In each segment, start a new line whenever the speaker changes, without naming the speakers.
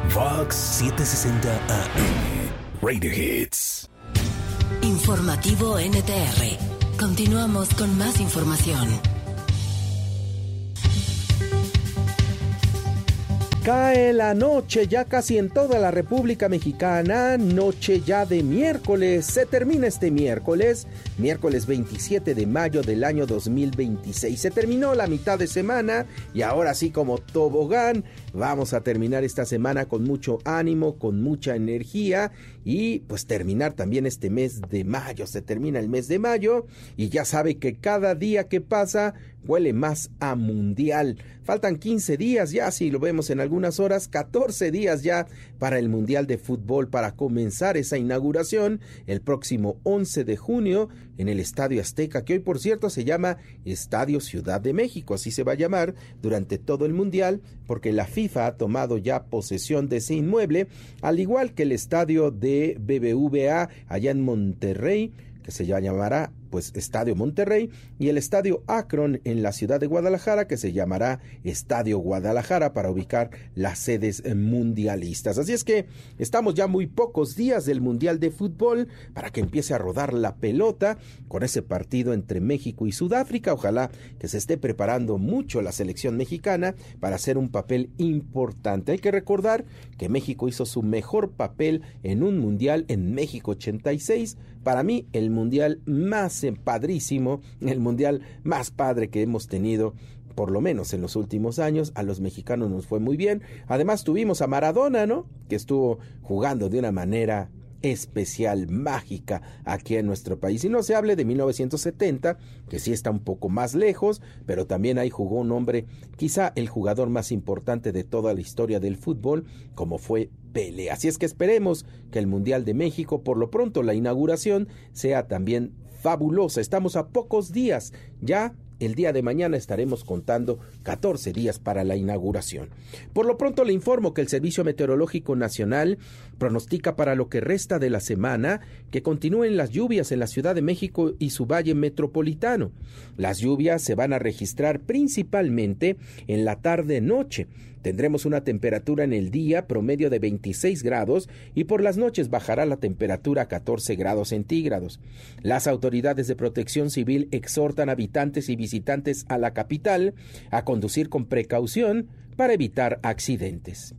Fox 760 AM. Radio Hits.
Informativo NTR. Continuamos con más información.
Cae la noche ya casi en toda la República Mexicana, noche ya de miércoles. Se termina este miércoles 27 de mayo del año 2026. Se terminó la mitad de semana y ahora sí, como tobogán, vamos a terminar esta semana con mucho ánimo, con mucha energía y pues terminar también este mes de mayo. Se termina el mes de mayo y ya sabe que cada día que pasa huele más a mundial. Faltan 15 días ya, si lo vemos en algunas horas, 14 días ya para el Mundial de Fútbol, para comenzar esa inauguración el próximo 11 de junio en el Estadio Azteca, que hoy por cierto se llama Estadio Ciudad de México, así se va a llamar durante todo el Mundial, porque la FIFA ha tomado ya posesión de ese inmueble, al igual que el estadio de BBVA allá en Monterrey, que se llamará pues Estadio Monterrey, y el Estadio Akron en la ciudad de Guadalajara, que se llamará Estadio Guadalajara, para ubicar las sedes mundialistas. Así es que estamos ya muy pocos días del Mundial de Fútbol para que empiece a rodar la pelota con ese partido entre México y Sudáfrica. Ojalá que se esté preparando mucho la selección mexicana para hacer un papel importante. Hay que recordar que México hizo su mejor papel en un Mundial en México 86, para mí el Mundial más padrísimo, el mundial más padre que hemos tenido, por lo menos en los últimos años. A los mexicanos nos fue muy bien. Además tuvimos a Maradona, ¿no?, que estuvo jugando de una manera especial, mágica, aquí en nuestro país. Y no se hable de 1970, que sí está un poco más lejos, pero también ahí jugó un hombre, quizá el jugador más importante de toda la historia del fútbol, como fue Pelé. Así es que esperemos que el Mundial de México, por lo pronto la inauguración, sea también fabulosa. Estamos a pocos días ya. El día de mañana estaremos contando 14 días para la inauguración. Por lo pronto le informo que el Servicio Meteorológico Nacional pronostica para lo que resta de la semana que continúen las lluvias en la Ciudad de México y su valle metropolitano. Las lluvias se van a registrar principalmente en la tarde-noche. Tendremos una temperatura en el día promedio de 26 grados y por las noches bajará la temperatura a 14 grados centígrados. Las autoridades de protección civil exhortan a habitantes y visitantes a la capital a conducir con precaución para evitar accidentes.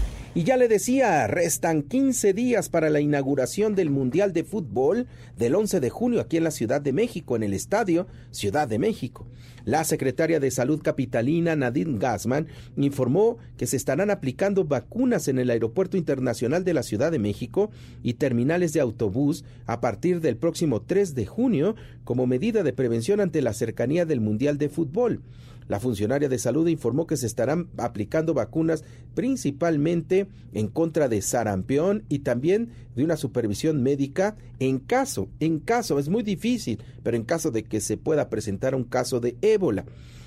Y ya le decía, restan 15 días para la inauguración del Mundial de Fútbol del 11 de junio aquí en la Ciudad de México, en el Estadio Ciudad de México. La secretaria de Salud capitalina, Nadine Gassman, informó que se estarán aplicando vacunas en el Aeropuerto Internacional de la Ciudad de México y terminales de autobús a partir del próximo 3 de junio como medida de prevención ante la cercanía del Mundial de Fútbol. La funcionaria de salud informó que se estarán aplicando vacunas principalmente en contra de sarampión y también de una supervisión médica en caso, es muy difícil, pero en caso de que se pueda presentar un caso de ébola.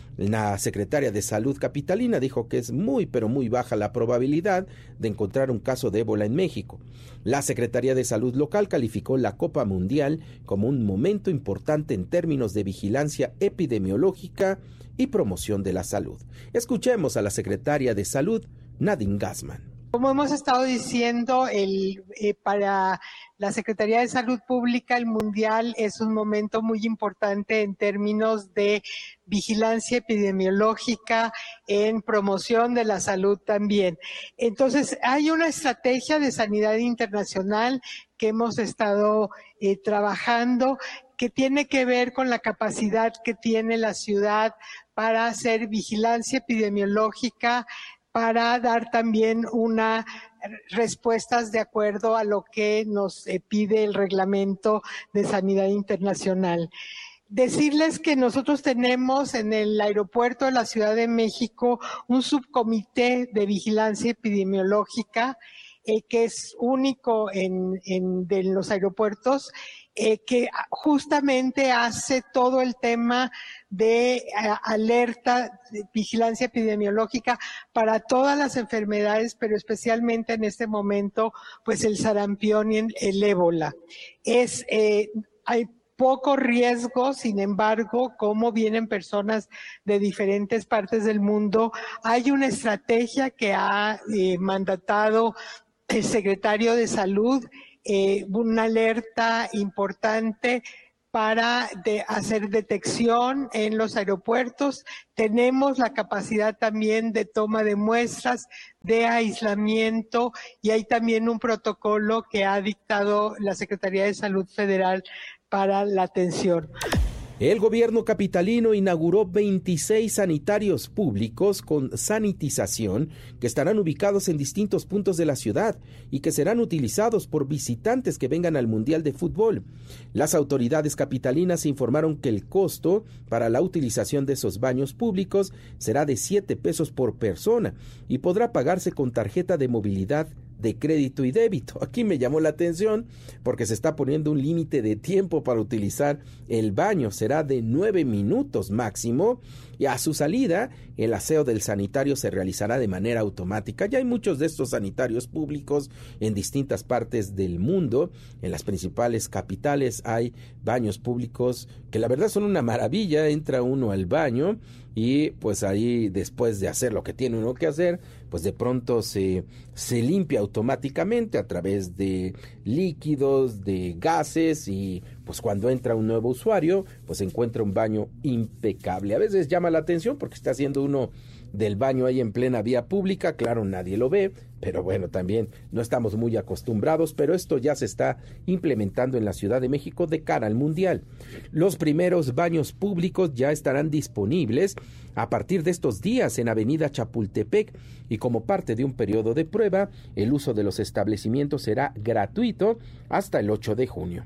La secretaria de Salud capitalina dijo que es muy, pero muy baja la probabilidad de encontrar un caso de ébola en México. La Secretaría de Salud local calificó la Copa Mundial como un momento importante en términos de vigilancia epidemiológica y promoción de la salud. Escuchemos a la secretaria de Salud, Nadine Gassman.
Como hemos estado diciendo, para la Secretaría de Salud Pública el Mundial es un momento muy importante en términos de vigilancia epidemiológica, en promoción de la salud también. Entonces, hay una estrategia de sanidad internacional que hemos estado trabajando, que tiene que ver con la capacidad que tiene la ciudad para hacer vigilancia epidemiológica, para dar también una respuestas de acuerdo a lo que nos pide el reglamento de sanidad internacional. Decirles que nosotros tenemos en el aeropuerto de la Ciudad de México un subcomité de vigilancia epidemiológica que es único de los aeropuertos, que justamente hace todo el tema de alerta, de vigilancia epidemiológica para todas las enfermedades, pero especialmente en este momento, pues el sarampión y el ébola. poco riesgo. Sin embargo, como vienen personas de diferentes partes del mundo, hay una estrategia que ha mandatado el secretario de Salud, una alerta importante para hacer detección en los aeropuertos. Tenemos la capacidad también de toma de muestras, de aislamiento, y hay también un protocolo que ha dictado la Secretaría de Salud Federal para la atención.
El gobierno capitalino inauguró 26 sanitarios públicos con sanitización que estarán ubicados en distintos puntos de la ciudad y que serán utilizados por visitantes que vengan al Mundial de Fútbol. Las autoridades capitalinas informaron que el costo para la utilización de esos baños públicos será de 7 pesos por persona y podrá pagarse con tarjeta de movilidad de crédito y débito. Aquí me llamó la atención porque se está poniendo un límite de tiempo para utilizar el baño. Será de 9 minutos máximo y a su salida el aseo del sanitario se realizará de manera automática. Ya hay muchos de estos sanitarios públicos en distintas partes del mundo. En las principales capitales hay baños públicos que la verdad son una maravilla. Entra uno al baño y pues ahí, después de hacer lo que tiene uno que hacer, pues de pronto se limpia automáticamente a través de líquidos, de gases, y pues cuando entra un nuevo usuario pues encuentra un baño impecable. A veces llama la atención porque está haciendo uno del baño ahí en plena vía pública, claro, nadie lo ve, pero bueno, también no estamos muy acostumbrados, pero esto ya se está implementando en la Ciudad de México de cara al Mundial. Los primeros baños públicos ya estarán disponibles a partir de estos días en Avenida Chapultepec, y como parte de un periodo de prueba, el uso de los establecimientos será gratuito hasta el 8 de junio.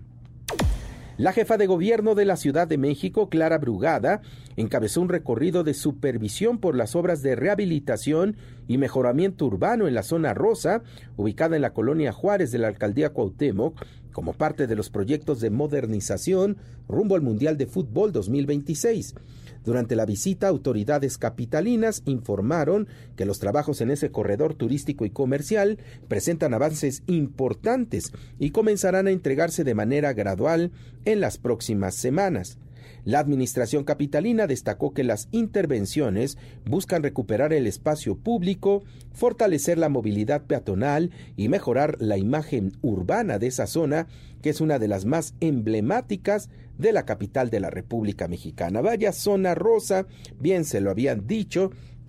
La jefa de gobierno de la Ciudad de México, Clara Brugada, encabezó un recorrido de supervisión por las obras de rehabilitación y mejoramiento urbano en la zona rosa, ubicada en la colonia Juárez de la alcaldía Cuauhtémoc, como parte de los proyectos de modernización rumbo al Mundial de Fútbol 2026. Durante la visita, autoridades capitalinas informaron que los trabajos en ese corredor turístico y comercial presentan avances importantes y comenzarán a entregarse de manera gradual en las próximas semanas. La administración capitalina destacó que las intervenciones buscan recuperar el espacio público, fortalecer la movilidad peatonal y mejorar la imagen urbana de esa zona, que es una de las más emblemáticas de la capital de la República Mexicana. Vaya zona rosa, bien se lo habían dicho,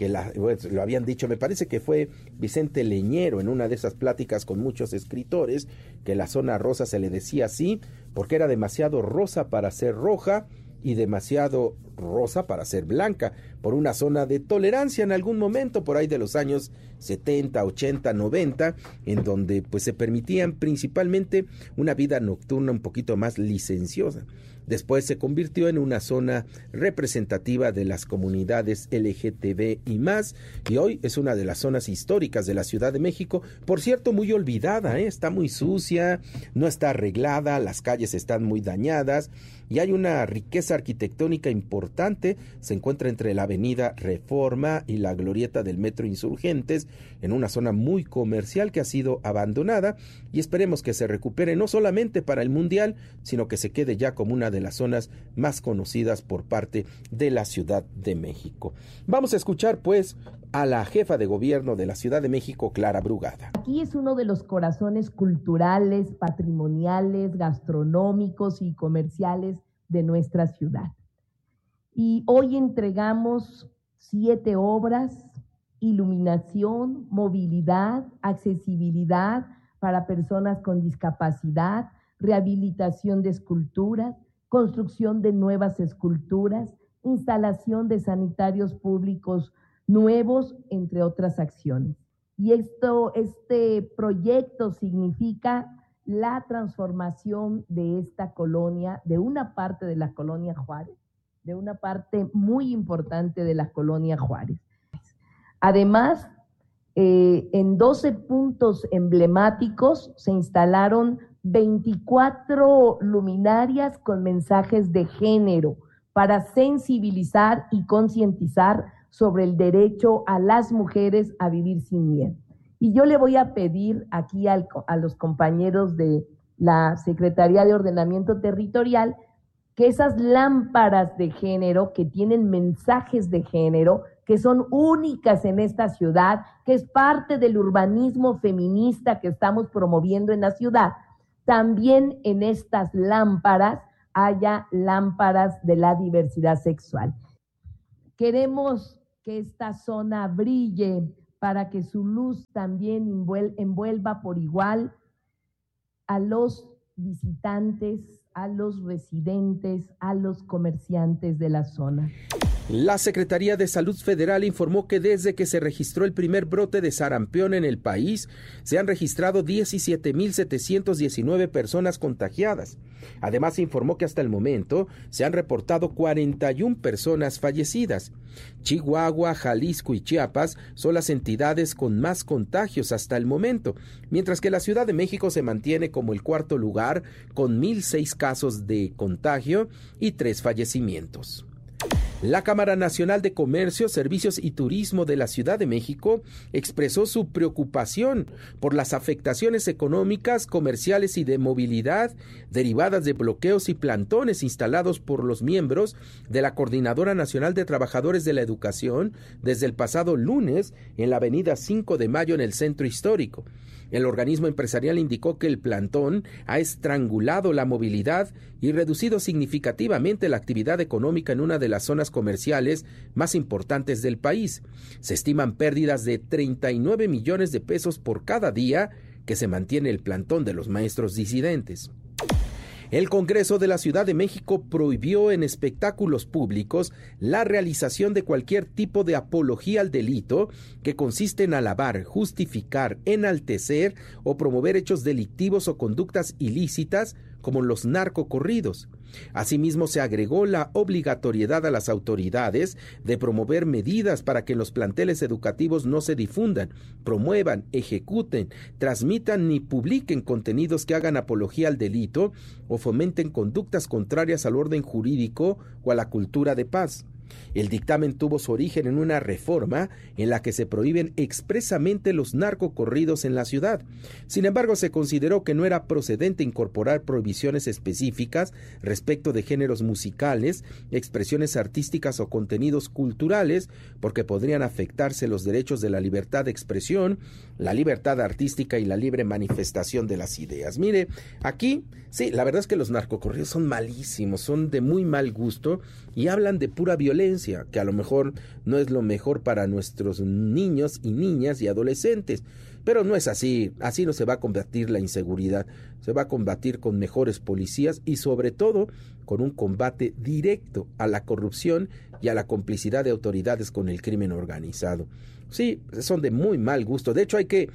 me parece que fue Vicente Leñero en una de esas pláticas con muchos escritores, que la zona rosa se le decía así porque era demasiado rosa para ser roja y demasiado rosa para ser blanca, por una zona de tolerancia en algún momento por ahí de los años 70, 80, 90, en donde pues se permitían principalmente una vida nocturna un poquito más licenciosa. Después se convirtió en una zona representativa de las comunidades LGTB y más, y hoy es una de las zonas históricas de la Ciudad de México, por cierto muy olvidada, está muy sucia, no está arreglada, las calles están muy dañadas, y hay una riqueza arquitectónica importante. Se encuentra entre la avenida Reforma y la glorieta del Metro Insurgentes, en una zona muy comercial que ha sido abandonada, y esperemos que se recupere no solamente para el Mundial, sino que se quede ya como una de las zonas más conocidas por parte de la Ciudad de México. Vamos a escuchar pues a la jefa de gobierno de la Ciudad de México, Clara Brugada.
Aquí es uno de los corazones culturales, patrimoniales, gastronómicos y comerciales de nuestra ciudad. Y hoy entregamos 7 obras: iluminación, movilidad, accesibilidad para personas con discapacidad, rehabilitación de esculturas, construcción de nuevas esculturas, instalación de sanitarios públicos nuevos, entre otras acciones. Y este proyecto significa la transformación de esta colonia, de una parte de la colonia Juárez, de una parte muy importante de la colonia Juárez. Además, en 12 puntos emblemáticos se instalaron 24 luminarias con mensajes de género para sensibilizar y concientizar sobre el derecho a las mujeres a vivir sin miedo. Y yo le voy a pedir aquí a los compañeros de la Secretaría de Ordenamiento Territorial que esas lámparas de género que tienen mensajes de género, que son únicas en esta ciudad, que es parte del urbanismo feminista que estamos promoviendo en la ciudad, también en estas lámparas haya lámparas de la diversidad sexual. Queremos que esta zona brille para que su luz también envuelva por igual a los visitantes, a los residentes, a los comerciantes de la zona.
La Secretaría de Salud Federal informó que desde que se registró el primer brote de sarampión en el país, se han registrado 17,719 personas contagiadas. Además, informó que hasta el momento se han reportado 41 personas fallecidas. Chihuahua, Jalisco y Chiapas son las entidades con más contagios hasta el momento, mientras que la Ciudad de México se mantiene como el cuarto lugar con 1,006 casos de contagio y 3 fallecimientos. La Cámara Nacional de Comercio, Servicios y Turismo de la Ciudad de México expresó su preocupación por las afectaciones económicas, comerciales y de movilidad derivadas de bloqueos y plantones instalados por los miembros de la Coordinadora Nacional de Trabajadores de la Educación desde el pasado lunes en la avenida 5 de Mayo en el centro histórico. El organismo empresarial indicó que el plantón ha estrangulado la movilidad y reducido significativamente la actividad económica en una de las zonas comerciales más importantes del país. Se estiman pérdidas de 39 millones de pesos por cada día que se mantiene el plantón de los maestros disidentes. El Congreso de la Ciudad de México prohibió en espectáculos públicos la realización de cualquier tipo de apología al delito que consiste en alabar, justificar, enaltecer o promover hechos delictivos o conductas ilícitas como los narcocorridos. Asimismo, se agregó la obligatoriedad a las autoridades de promover medidas para que en los planteles educativos no se difundan, promuevan, ejecuten, transmitan ni publiquen contenidos que hagan apología al delito o fomenten conductas contrarias al orden jurídico o a la cultura de paz. El dictamen tuvo su origen en una reforma en la que se prohíben expresamente los narcocorridos en la ciudad. Sin embargo, se consideró que no era procedente incorporar prohibiciones específicas respecto de géneros musicales, expresiones artísticas o contenidos culturales, porque podrían afectarse los derechos de la libertad de expresión, la libertad artística y la libre manifestación de las ideas. Mire, aquí, sí, la verdad es que los narcocorridos son malísimos, son de muy mal gusto y hablan de pura violencia, que a lo mejor no es lo mejor para nuestros niños y niñas y adolescentes, pero no es así no se va a combatir la inseguridad, se va a combatir con mejores policías y sobre todo con un combate directo a la corrupción y a la complicidad de autoridades con el crimen organizado. Sí, son de muy mal gusto, de hecho hay que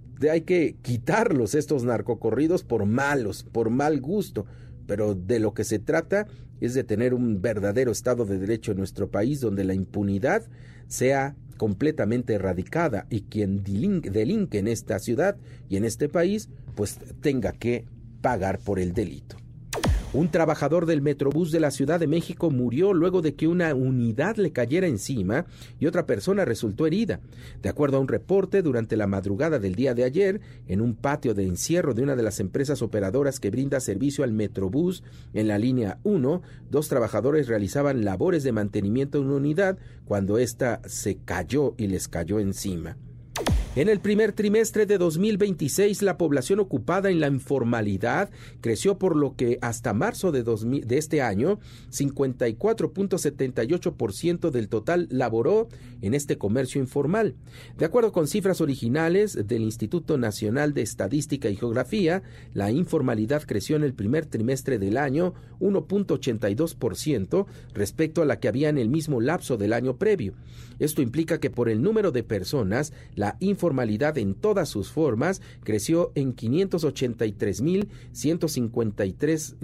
quitarlos estos narcocorridos por malos, por mal gusto, pero de lo que se trata es de tener un verdadero Estado de Derecho en nuestro país donde la impunidad sea completamente erradicada y quien delinque en esta ciudad y en este país pues tenga que pagar por el delito. Un trabajador del Metrobús de la Ciudad de México murió luego de que una unidad le cayera encima y otra persona resultó herida. De acuerdo a un reporte, durante la madrugada del día de ayer, en un patio de encierro de una de las empresas operadoras que brinda servicio al Metrobús en la línea 1, 2 trabajadores realizaban labores de mantenimiento en una unidad cuando ésta se cayó y les cayó encima. En el primer trimestre de 2026, la población ocupada en la informalidad creció por lo que hasta marzo de este año, 54.78% del total laboró en este comercio informal. De acuerdo con cifras originales del Instituto Nacional de Estadística y Geografía, la informalidad creció en el primer trimestre del año 1.82% respecto a la que había en el mismo lapso del año previo. Esto implica que por el número de personas, la informalidad en todas sus formas creció en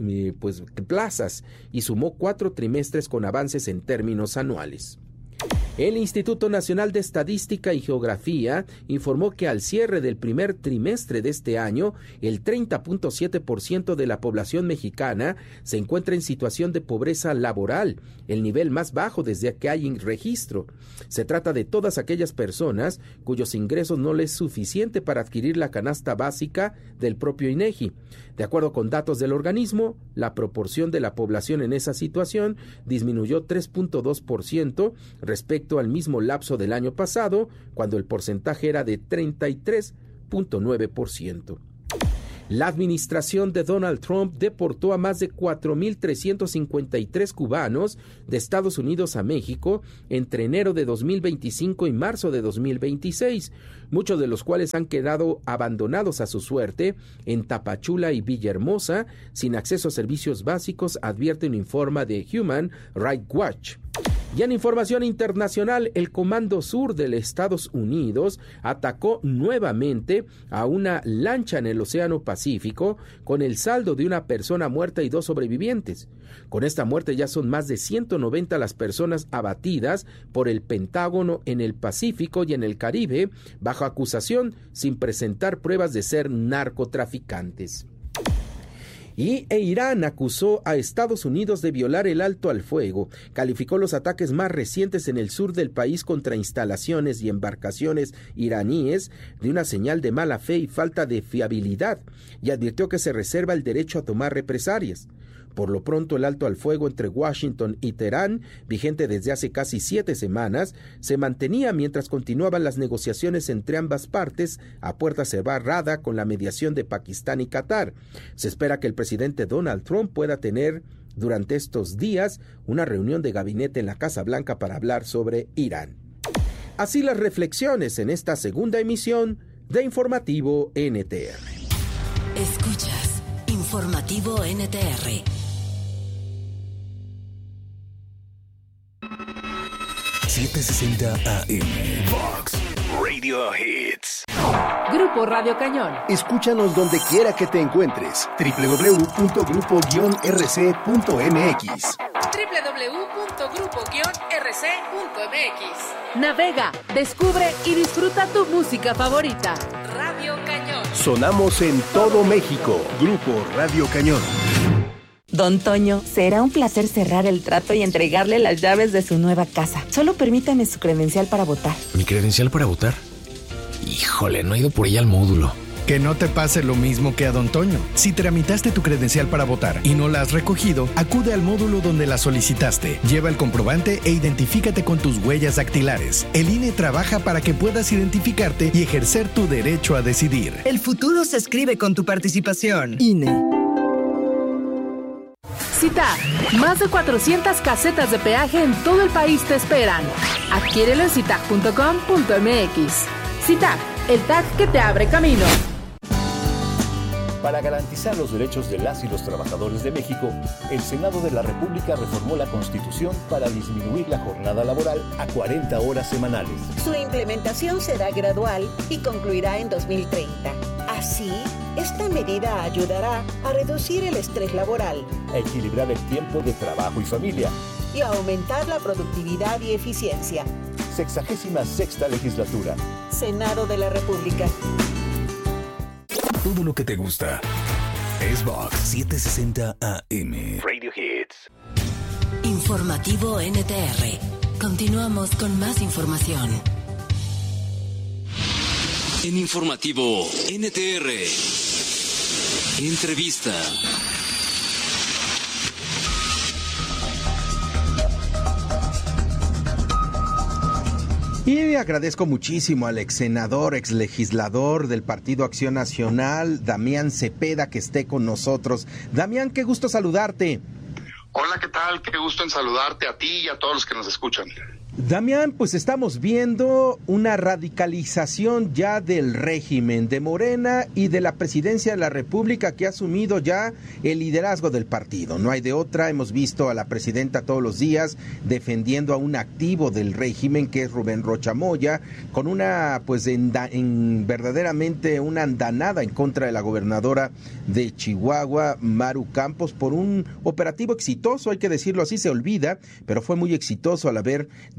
583,153 plazas y sumó 4 trimestres con avances en términos anuales. El Instituto Nacional de Estadística y Geografía informó que al cierre del primer trimestre de este año, el 30.7% de la población mexicana se encuentra en situación de pobreza laboral, el nivel más bajo desde que hay registro. Se trata de todas aquellas personas cuyos ingresos no les es suficiente para adquirir la canasta básica del propio INEGI. De acuerdo con datos del organismo, la proporción de la población en esa situación disminuyó 3.2% respecto al mismo lapso del año pasado, cuando el porcentaje era de 33.9%. La administración de Donald Trump deportó a más de 4.353 cubanos de Estados Unidos a México entre enero de 2025 y marzo de 2026, muchos de los cuales han quedado abandonados a su suerte en Tapachula y Villahermosa, sin acceso a servicios básicos, advierte un informe de Human Rights Watch. Y en información internacional, el Comando Sur de los Estados Unidos atacó nuevamente a una lancha en el Océano Pacífico con el saldo de una persona muerta y 2 sobrevivientes. Con esta muerte ya son más de 190 las personas abatidas por el Pentágono en el Pacífico y en el Caribe, bajo acusación sin presentar pruebas de ser narcotraficantes. Y Irán acusó a Estados Unidos de violar el alto al fuego, calificó los ataques más recientes en el sur del país contra instalaciones y embarcaciones iraníes de una señal de mala fe y falta de fiabilidad, y advirtió que se reserva el derecho a tomar represalias. Por lo pronto, el alto al fuego entre Washington y Teherán, vigente desde hace casi 7 semanas, se mantenía mientras continuaban las negociaciones entre ambas partes a puerta cerrada con la mediación de Pakistán y Qatar. Se espera que el presidente Donald Trump pueda tener durante estos días una reunión de gabinete en la Casa Blanca para hablar sobre Irán. Así las reflexiones en esta segunda emisión de Informativo NTR.
Escuchas Informativo NTR.
760 AM. Vox Radio Hits.
Grupo Radio Cañón.
Escúchanos donde quiera que te encuentres. www.grupo-rc.mx.
www.grupo-rc.mx. Navega, descubre y disfruta tu música favorita. Radio Cañón.
Sonamos en todo México. Grupo Radio Cañón.
Don Toño, será un placer cerrar el trato y entregarle las llaves de su nueva casa. Solo permítame su credencial para votar.
¿Mi credencial para votar? Híjole, no he ido por ella al módulo.
Que no te pase lo mismo que a Don Toño. Si tramitaste tu credencial para votar y no la has recogido, acude al módulo donde la solicitaste. Lleva el comprobante e identifícate con tus huellas dactilares. El INE trabaja para que puedas identificarte y ejercer tu derecho a decidir.
El futuro se escribe con tu participación. INE.
CITAG, más de 400 casetas de peaje en todo el país te esperan. Adquiérelo en citag.com.mx. CITAG, el tag que te abre camino.
Para garantizar los derechos de las y los trabajadores de México, el Senado de la República reformó la Constitución para disminuir la jornada laboral a 40 horas semanales.
Su implementación será gradual y concluirá en 2030. Así, esta medida ayudará a reducir el estrés laboral,
a equilibrar el tiempo de trabajo y familia
y a aumentar la productividad y eficiencia.
66ª Legislatura.
Senado de la República.
Todo lo que te gusta es Vox 760 AM. Radio Hits.
Informativo NTR. Continuamos con más información.
En Informativo NTR. Entrevista.
Y agradezco muchísimo al ex senador, ex legislador del Partido Acción Nacional, Damián Cepeda, que esté con nosotros. Damián, qué gusto saludarte.
Hola, ¿qué tal? Qué gusto en saludarte a ti y a todos los que nos escuchan.
Damián, pues estamos viendo una radicalización ya del régimen de Morena y de la presidencia de la República, que ha asumido ya el liderazgo del partido. No hay de otra. Hemos visto a la presidenta todos los días defendiendo a un activo del régimen, que es Rubén Rocha Moya, con una, pues, verdaderamente una andanada en contra de la gobernadora de Chihuahua, Maru Campos, por un operativo exitoso, hay que decirlo así, se olvida, pero fue muy exitoso al haber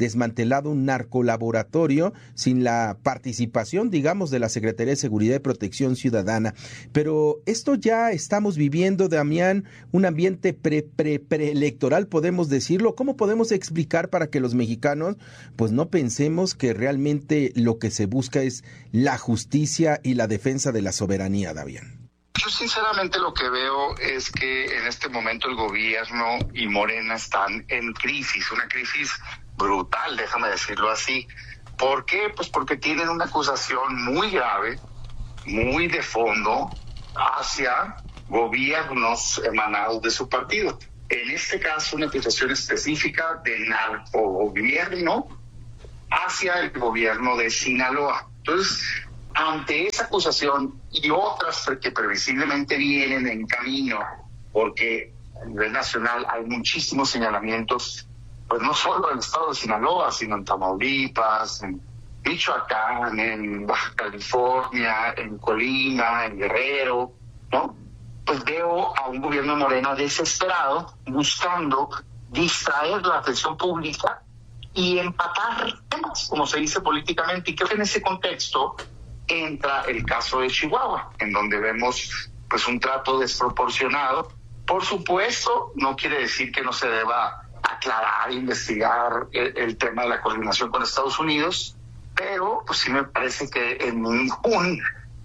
desmantelado un narcolaboratorio sin la participación, digamos, de la Secretaría de Seguridad y Protección Ciudadana. Pero esto ya estamos viviendo, Damián, un ambiente preelectoral, podemos decirlo. ¿Cómo podemos explicar para que los mexicanos pues no pensemos que realmente lo que se busca es la justicia y la defensa de la soberanía, Damián?
Yo sinceramente lo que veo es que en este momento el gobierno y Morena están en crisis, una crisis brutal, déjame decirlo así. ¿Por qué? Pues porque tienen una acusación muy grave, muy de fondo, hacia gobiernos emanados de su partido. En este caso, una acusación específica de narcogobierno hacia el gobierno de Sinaloa. Entonces, ante esa acusación y otras que previsiblemente vienen en camino, porque a nivel nacional hay muchísimos señalamientos, pues no solo en el estado de Sinaloa, sino en Tamaulipas, en Michoacán, en Baja California, en Colima, en Guerrero, ¿no? Pues veo a un gobierno de Morena desesperado, buscando distraer la atención pública y empatar temas, como se dice políticamente, y creo que en ese contexto entra el caso de Chihuahua, en donde vemos pues un trato desproporcionado. Por supuesto, no quiere decir que no se deba aclarar, investigar el tema de la coordinación con Estados Unidos, pero pues sí me parece que en ningún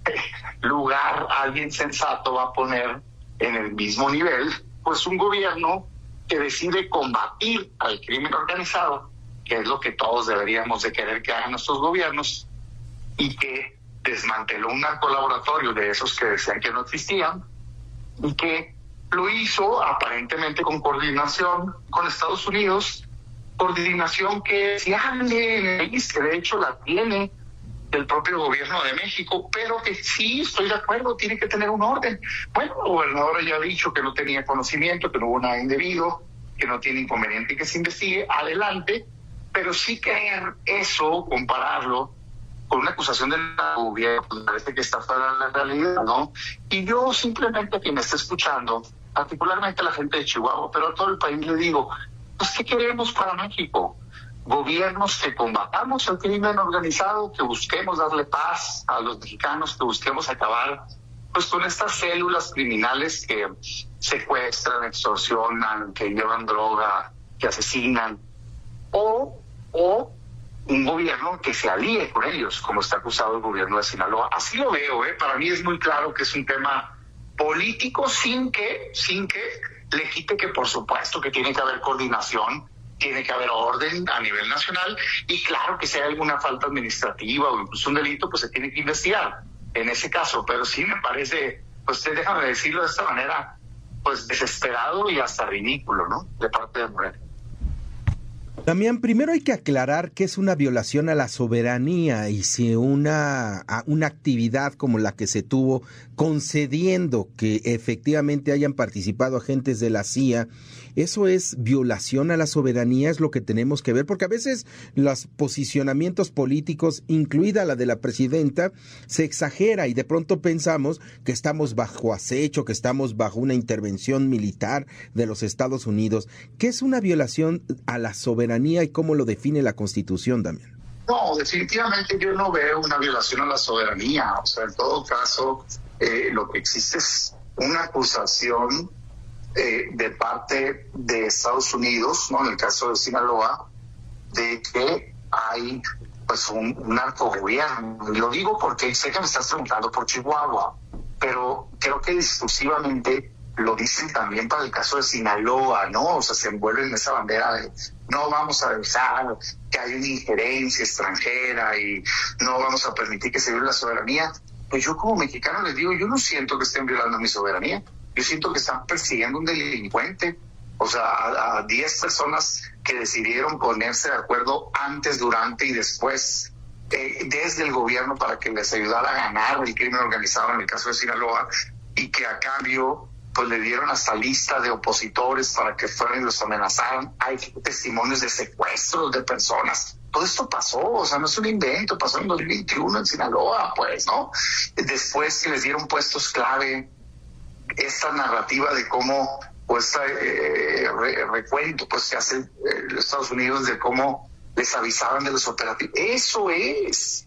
lugar alguien sensato va a poner en el mismo nivel pues un gobierno que decide combatir al crimen organizado, que es lo que todos deberíamos de querer que hagan nuestros gobiernos, y que desmanteló un narcolaboratorio de esos que decían que no existían, y que lo hizo aparentemente con coordinación con Estados Unidos, coordinación que es fiable en el país, que de hecho la tiene el propio gobierno de México, pero que sí, estoy de acuerdo, tiene que tener un orden. Bueno, el gobernador ya ha dicho que no tenía conocimiento, que no hubo nada indebido, que no tiene inconveniente que se investigue, adelante, pero sí creer eso, compararlo con una acusación del gobierno, pues parece que está fuera de la realidad, ¿no? Y yo simplemente a quien me está escuchando, particularmente a la gente de Chihuahua, pero a todo el país le digo, pues ¿qué queremos para México? Gobiernos que combatamos el crimen organizado, que busquemos darle paz a los mexicanos, que busquemos acabar pues con estas células criminales que secuestran, extorsionan, que llevan droga, que asesinan, o un gobierno que se alíe con ellos, como está acusado el gobierno de Sinaloa. Así lo veo, para mí es muy claro que es un tema político sin que le quite que por supuesto que tiene que haber coordinación, tiene que haber orden a nivel nacional, y claro que si hay alguna falta administrativa o incluso un delito, pues se tiene que investigar en ese caso, pero sí me parece, pues déjame decirlo de esta manera, pues desesperado y hasta ridículo, ¿no?, de parte de Morena.
Damián, primero hay que aclarar que es una violación a la soberanía, y si una actividad como la que se tuvo, concediendo que efectivamente hayan participado agentes de la CIA, eso es violación a la soberanía, es lo que tenemos que ver, porque a veces los posicionamientos políticos, incluida la de la presidenta, se exagera y de pronto pensamos que estamos bajo acecho, que estamos bajo una intervención militar de los Estados Unidos. ¿Qué es una violación a la soberanía y cómo lo define la Constitución, Damián?
No, definitivamente yo no veo una violación a la soberanía. O sea, en todo caso, lo que existe es una acusación de parte de Estados Unidos, ¿no?, en el caso de Sinaloa, de que hay pues un narcogobierno. Lo digo porque sé que me estás preguntando por Chihuahua, pero creo que discursivamente lo dicen también para el caso de Sinaloa, ¿no? O sea, se envuelven en esa bandera de no vamos a dejar que haya una injerencia extranjera y no vamos a permitir que se viole la soberanía. Pues yo como mexicano les digo, yo no siento que estén violando mi soberanía. Yo siento que están persiguiendo a un delincuente, o sea, a 10 personas que decidieron ponerse de acuerdo antes, durante y después desde el gobierno para que les ayudara a ganar el crimen organizado en el caso de Sinaloa, y que a cambio pues le dieron hasta lista de opositores para que fueran y los amenazaran. Hay testimonios de secuestros de personas. Todo esto pasó, o sea, no es un invento, pasó en 2021 en Sinaloa, pues, ¿no? Después que les dieron puestos clave, esta narrativa de cómo, pues, recuento, pues, que hace los Estados Unidos de cómo les avisaban de los operativos. Eso es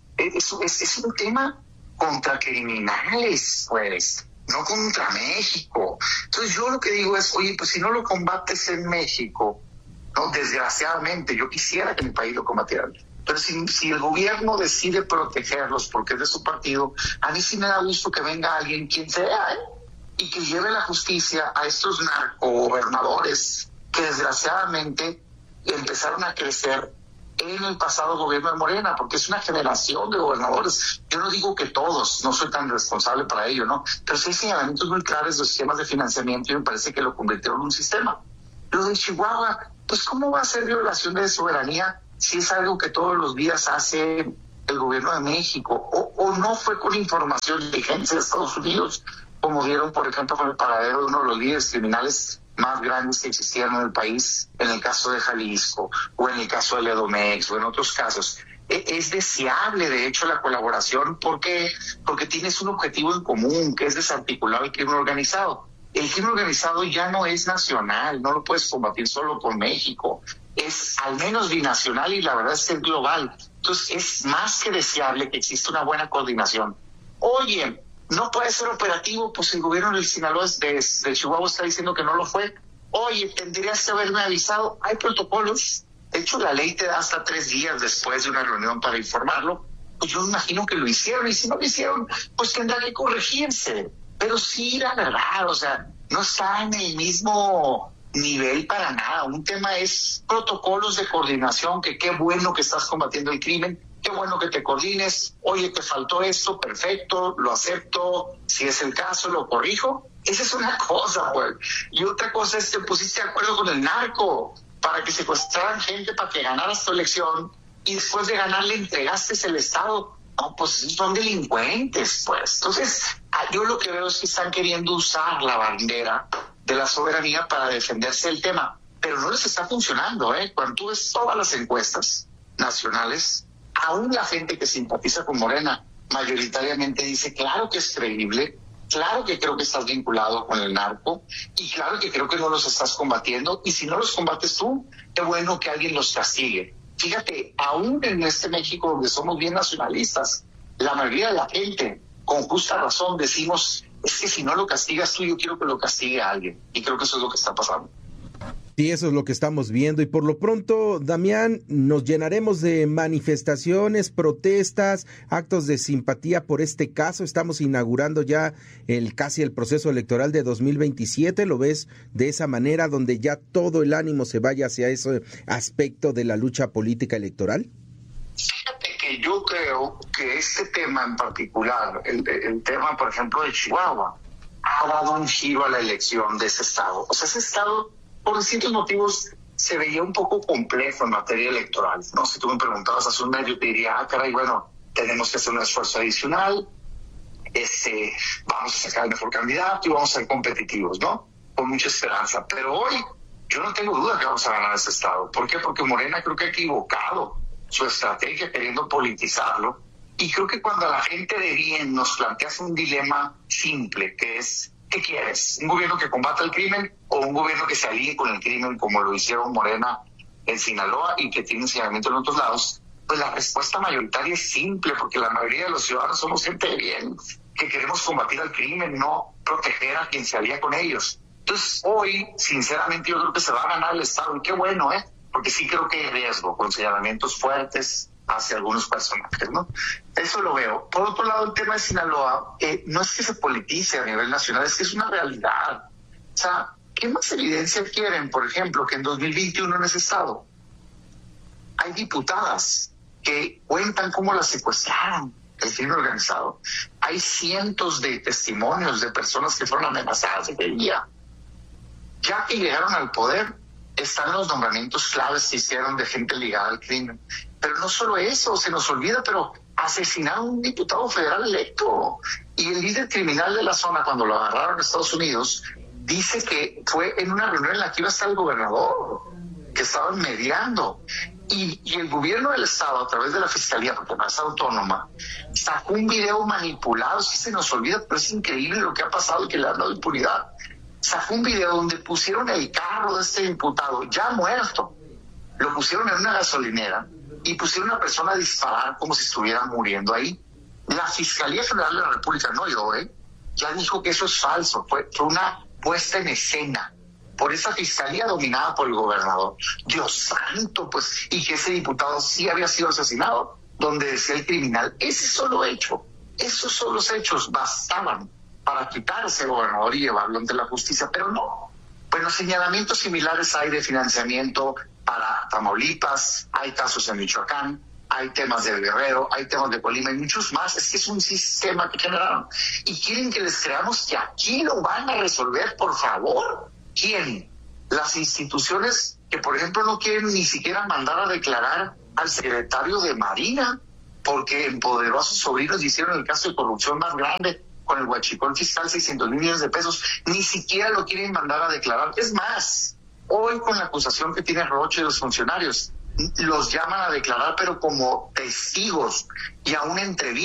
un tema contra criminales, pues, no contra México. Entonces yo lo que digo es, oye, pues si no lo combates en México, no, desgraciadamente, yo quisiera que mi país lo combatiera, pero si el gobierno decide protegerlos porque es de su partido, a mí sí me da gusto que venga alguien, quien sea, y que lleve la justicia a estos narcogobernadores que desgraciadamente empezaron a crecer en el pasado gobierno de Morena, porque es una generación de gobernadores. Yo no digo que todos, no soy tan responsable para ello, ¿no? Pero sí hay señalamientos muy claros de sistemas de financiamiento y me parece que lo convirtieron en un sistema. Lo de Chihuahua, pues ¿cómo va a ser violación de soberanía si es algo que todos los días hace el gobierno de México? O no fue con información de inteligencia de Estados Unidos, como dieron, por ejemplo, con el paradero de uno de los líderes criminales más grandes que existían en el país, en el caso de Jalisco, o en el caso de Edomex, o en otros casos. Es deseable, de hecho, la colaboración porque tienes un objetivo en común, que es desarticular el crimen organizado. El crimen organizado ya no es nacional, no lo puedes combatir solo con México, es al menos binacional y la verdad es que es global. Entonces es más que deseable que exista una buena coordinación. Oye, no puede ser operativo, pues el gobierno del Sinaloa de Chihuahua está diciendo que no lo fue. Oye, tendrías que haberme avisado. Hay protocolos. De hecho, la ley te da hasta 3 días después de una reunión para informarlo. Pues yo imagino que lo hicieron, y si no lo hicieron, pues tendrá que corregirse. Pero sí, la verdad, o sea, no está en el mismo nivel para nada. Un tema es protocolos de coordinación, que qué bueno que estás combatiendo el crimen, qué bueno que te coordines. Oye, te faltó esto, perfecto, lo acepto, si es el caso, lo corrijo. Esa es una cosa, pues. Y otra cosa es que te pusiste de acuerdo con el narco para que secuestraran gente para que ganaras tu elección y después de ganar le entregaste el Estado. No, pues son delincuentes, pues. Entonces, yo lo que veo es que están queriendo usar la bandera de la soberanía para defenderse del tema, pero no les está funcionando, ¿eh? Cuando tú ves todas las encuestas nacionales, aún la gente que simpatiza con Morena mayoritariamente dice, claro que es creíble, claro que creo que estás vinculado con el narco y claro que creo que no los estás combatiendo, y si no los combates tú, qué bueno que alguien los castigue. Fíjate, aún en este México donde somos bien nacionalistas, la mayoría de la gente, con justa razón, decimos, es que si no lo castigas tú, yo quiero que lo castigue a alguien. Y creo que eso es lo que está pasando.
Sí, eso es lo que estamos viendo, y por lo pronto, Damián, nos llenaremos de manifestaciones, protestas, actos de simpatía por este caso. Estamos inaugurando ya casi el proceso electoral de 2027, ¿lo ves de esa manera, donde ya todo el ánimo se vaya hacia ese aspecto de la lucha política electoral?
Fíjate que yo creo que este tema en particular, el tema, por ejemplo, de Chihuahua, ha dado un giro a la elección de ese estado. O sea, ese estado, por distintos motivos, se veía un poco complejo en materia electoral, ¿no? Si tú me preguntabas hace un mes, yo te diría, caray, bueno, tenemos que hacer un esfuerzo adicional, vamos a sacar el mejor candidato y vamos a ser competitivos, ¿no? Con mucha esperanza. Pero hoy, yo no tengo duda que vamos a ganar ese estado. ¿Por qué? Porque Morena creo que ha equivocado su estrategia queriendo politizarlo, y creo que cuando a la gente de bien nos planteas un dilema simple, que es, ¿qué quieres? ¿Un gobierno que combata el crimen o un gobierno que se alíe con el crimen, como lo hicieron Morena en Sinaloa y que tiene señalamiento en otros lados? Pues la respuesta mayoritaria es simple, porque la mayoría de los ciudadanos somos gente de bien, que queremos combatir al crimen, no proteger a quien se alía con ellos. Entonces, hoy, sinceramente, yo creo que se va a ganar el Estado, y qué bueno, porque sí creo que hay riesgo, con señalamientos fuertes hacia algunos personajes, ¿no? Eso lo veo. Por otro lado, el tema de Sinaloa, no es que se politice a nivel nacional, es que es una realidad. O sea, ¿qué más evidencia quieren, por ejemplo, que en 2021 en ese estado hay diputadas que cuentan cómo las secuestraron el crimen organizado? Hay cientos de testimonios de personas que fueron amenazadas de día. Ya que llegaron al poder, están los nombramientos claves que hicieron de gente ligada al crimen. Pero no solo eso, se nos olvida, pero asesinaron a un diputado federal electo. Y el líder criminal de la zona, cuando lo agarraron en Estados Unidos, dice que fue en una reunión en la que iba a estar el gobernador, que estaban mediando. Y el gobierno del estado, a través de la fiscalía, porque no es autónoma, sacó un video manipulado. Es que se nos olvida, pero es increíble lo que ha pasado y que le han dado impunidad. Sacó un video donde pusieron el carro de este diputado, ya muerto, lo pusieron en una gasolinera y pusieron a una persona a disparar como si estuviera muriendo ahí. La Fiscalía General de la República, no yo, ya dijo que eso es falso, fue una puesta en escena por esa fiscalía dominada por el gobernador. Dios santo, pues, y que ese diputado sí había sido asesinado, donde decía el criminal. Ese solo hecho, esos solos hechos bastaban para quitar a ese gobernador y llevarlo ante la justicia, pero no. Bueno, señalamientos similares hay de financiamiento para Tamaulipas, hay casos en Michoacán, hay temas de Guerrero, hay temas de Colima y muchos más. Es que es un sistema que generaron. Y quieren que les creamos que aquí lo van a resolver, por favor. ¿Quién? Las instituciones que, por ejemplo, no quieren ni siquiera mandar a declarar al secretario de Marina, porque empoderó a sus sobrinos y hicieron el caso de corrupción más grande con el huachicol fiscal, 600,000 millones de pesos. Ni siquiera lo quieren mandar a declarar. Es más, hoy con la acusación que tiene Rocha y los funcionarios, los llaman a declarar, pero como testigos y a una entrevista.